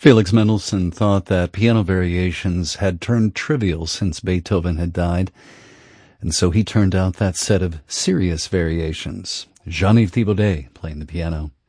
Felix Mendelssohn thought that piano variations had turned trivial since Beethoven had died, and so he turned out that set of serious variations. Jean-Yves Thibaudet playing the piano.